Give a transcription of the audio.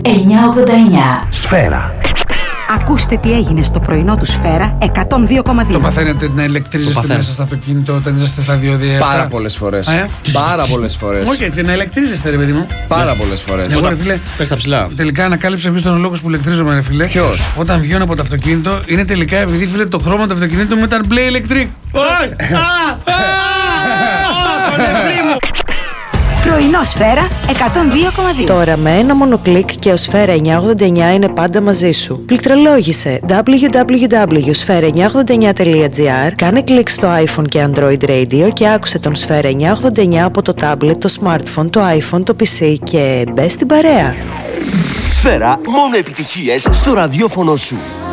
989. Σφαίρα. Ακούστε τι έγινε στο πρωινό του Σφαίρα 102,2. Το παθαίνετε να ηλεκτρίζεστε μέσα στο αυτοκίνητο όταν είσαστε στα διόδια? Πάρα πολλές φορές. Πάρα πολλές φορές. Όχι έτσι, να ηλεκτρίζεστε, ρε παιδί μου. Πάρα πολλές φορές. Εγώ, ρε φίλε, πες τα ψηλά. τελικά ανακάλυψα ποιος ήταν ο λόγος που ηλεκτρίζομαι, ρε φίλε. Ποιος? Όταν βγαίνω από το αυτοκίνητο, είναι τελικά επειδή, φίλε, το χρώμα του αυτοκινήτου μου ήταν μπλε ηλεκτρικ. Όχι! Το νεφρί μου! Πρωινό Σφαίρα 102,2. Τώρα με ένα μόνο κλικ και ο Σφαίρα 989 είναι πάντα μαζί σου. Πληκτρολόγησε www.sfera989.gr, κάνε κλικ στο iPhone και Android Radio και άκουσε τον Σφαίρα 989 από το tablet, το smartphone, το iPhone, το PC και μπες στην παρέα. Σφαίρα, μόνο επιτυχίες στο ραδιόφωνο σου.